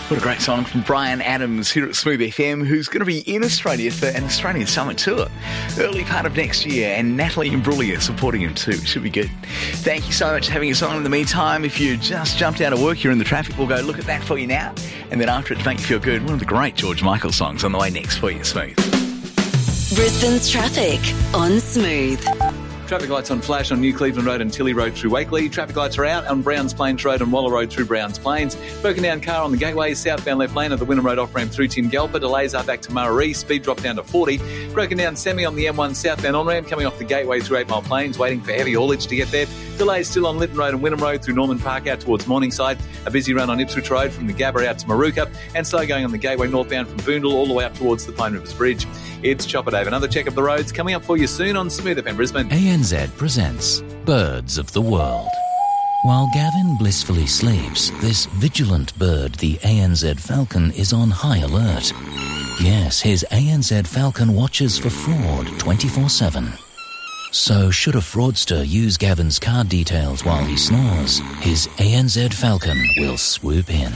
What a great song from Brian Adams here at Smooth FM, who's going to be in Australia for an Australian Summer Tour early part of next year, and Natalie Imbruglia supporting him too. Should be good. Thank you so much for having us on. In the meantime, if you just jumped out of work, you're in the traffic, we'll go look at that for you now. And then after it, to make you feel good, one of the great George Michael songs on the way next for you, Smooth. Brisbane's traffic on Smooth. Traffic lights on flash on New Cleveland Road and Tilly Road through Wakeley. Traffic lights are out on Browns Plains Road and Waller Road through Browns Plains. Broken down car on the Gateway, southbound left lane of the Wynnum Road off-ramp through Tingalpa. Delays are back to Murray. Speed drop down to 40. Broken down semi on the M1 southbound on-ramp coming off the Gateway through 8 Mile Plains, waiting for heavy haulage to get there. Delays still on Lytton Road and Wynnum Road through Norman Park out towards Morningside. A busy run on Ipswich Road from the Gabba out to Maruka, and slow going on the Gateway northbound from Boondall all the way up towards the Pine Rivers Bridge. It's Chopper Dave. Another check of the roads coming up for you soon on Smooth FM Brisbane. ANZ presents Birds of the World. While Gavin blissfully sleeps, this vigilant bird, the ANZ Falcon, is on high alert. Yes, his ANZ Falcon watches for fraud 24/7. So should a fraudster use Gavin's card details while he snores, his ANZ Falcon will swoop in.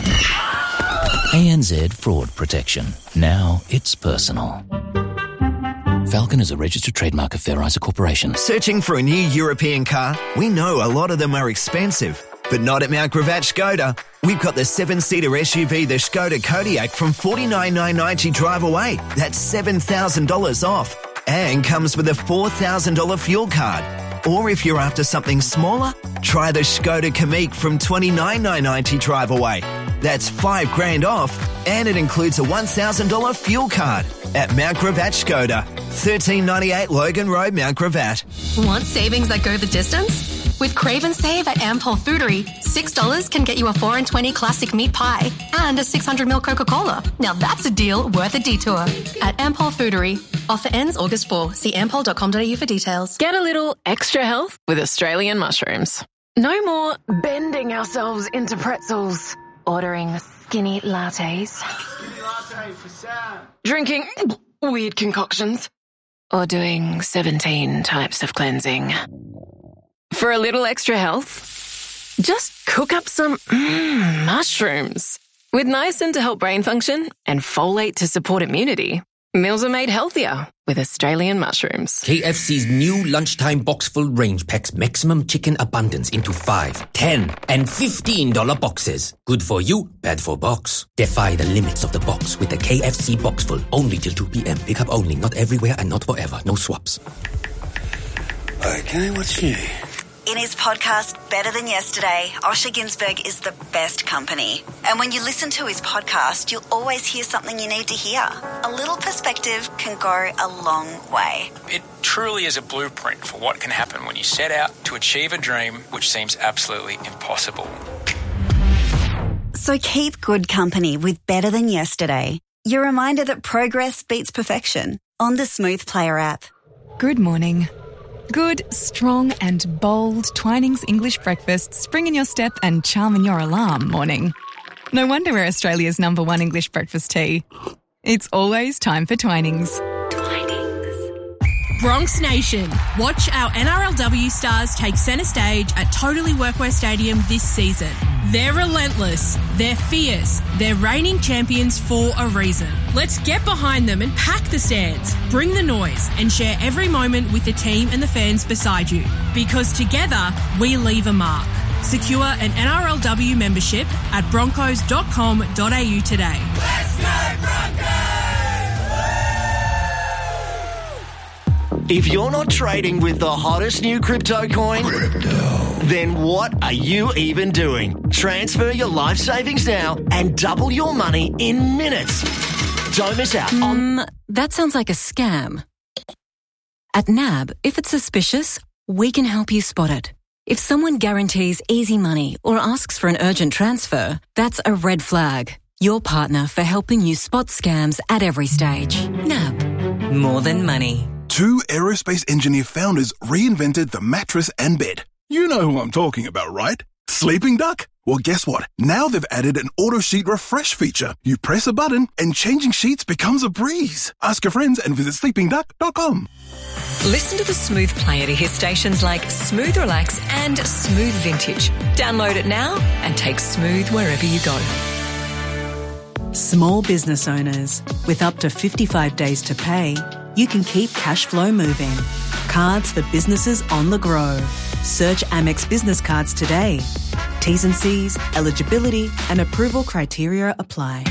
ANZ Fraud Protection. Now it's personal. Falcon is a registered trademark of Fairizer Corporation. Searching for a new European car? We know a lot of them are expensive, but not at Mount Gravatt Skoda. We've got the 7-seater SUV, the Skoda Kodiaq, from $49,990 drive away. That's $7,000 off. And comes with a $4,000 fuel card. Or if you're after something smaller, try the Skoda Kamiq from $29,990 drive away. That's $5,000 off, and it includes a $1,000 fuel card at Mount Gravatt Skoda, 1398 Logan Road, Mount Gravatt. Want savings that go the distance? With Crave and Save at Ampol Foodery, $6 can get you a 4 and 20 classic meat pie and a 600ml Coca-Cola. Now that's a deal worth a detour. At Ampol Foodery. Offer ends August 4. See ampol.com.au for details. Get a little extra health with Australian mushrooms. No more bending ourselves into pretzels, ordering skinny lattes, drinking weird concoctions, or doing 17 types of cleansing. For a little extra health, just cook up some mushrooms. With niacin to help brain function and folate to support immunity, meals are made healthier with Australian mushrooms. KFC's new lunchtime box full range packs maximum chicken abundance into 5, 10, and $15 boxes. Good for you, bad for box. Defy the limits of the box with the KFC box full. Only till 2 p.m. Pick up only, not everywhere and not forever. No swaps. Okay, what's new? In his podcast, Better Than Yesterday, Osher Günsberg is the best company. And when you listen to his podcast, you'll always hear something you need to hear. A little perspective can go a long way. It truly is a blueprint for what can happen when you set out to achieve a dream which seems absolutely impossible. So keep good company with Better Than Yesterday. Your reminder that progress beats perfection on the Smooth Player app. Good morning. Good, strong and bold Twinings English breakfast spring in your step and charm in your alarm morning. No wonder we're Australia's #1 English breakfast tea. It's always time for Twinings. Bronx Nation, watch our NRLW stars take centre stage at Totally Workwear Stadium this season. They're relentless, they're fierce, they're reigning champions for a reason. Let's get behind them and pack the stands, bring the noise and share every moment with the team and the fans beside you. Because together, we leave a mark. Secure an NRLW membership at broncos.com.au today. Let's go Broncos! If you're not trading with the hottest new crypto coin, then what are you even doing? Transfer your life savings now and double your money in minutes. Don't miss out on... That sounds like a scam. At NAB, if it's suspicious, we can help you spot it. If someone guarantees easy money or asks for an urgent transfer, that's a red flag. Your partner for helping you spot scams at every stage. NAB. More than money. 2 aerospace engineer founders reinvented the mattress and bed. You know who I'm talking about, right? Sleeping Duck? Well, guess what? Now they've added an auto sheet refresh feature. You press a button and changing sheets becomes a breeze. Ask your friends and visit sleepingduck.com. Listen to the Smooth Player to hear stations like Smooth Relax and Smooth Vintage. Download it now and take Smooth wherever you go. Small business owners, with up to 55 days to pay, you can keep cash flow moving. Cards for businesses on the go. Search Amex Business Cards today. T's and C's, eligibility and approval criteria apply.